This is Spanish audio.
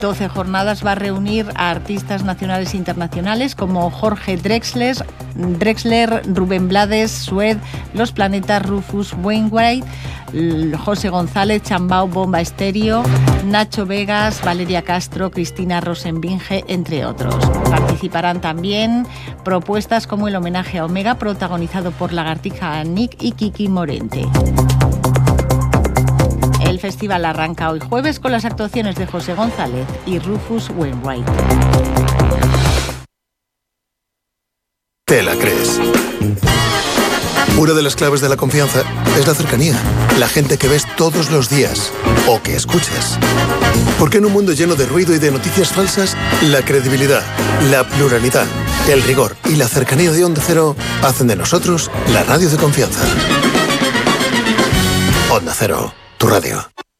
12 jornadas va a reunir a artistas nacionales e internacionales como Jorge Drexler, Rubén Blades, Sued, Los Planetas, Rufus Wainwright, José González, Chambao, Bomba Estéreo, Nacho Vegas, Valeria Castro, Cristina Rosenbinge, entre otros. Participarán también propuestas como el homenaje a Omega, protagonizado por Lagartija Nick y Kiki Morente. El festival arranca hoy jueves con las actuaciones de José González y Rufus Wainwright. ¿Te la crees? Una de las claves de la confianza es la cercanía, la gente que ves todos los días o que escuchas. Porque en un mundo lleno de ruido y de noticias falsas, la credibilidad, la pluralidad, el rigor y la cercanía de Onda Cero hacen de nosotros la radio de confianza. Onda Cero, tu radio.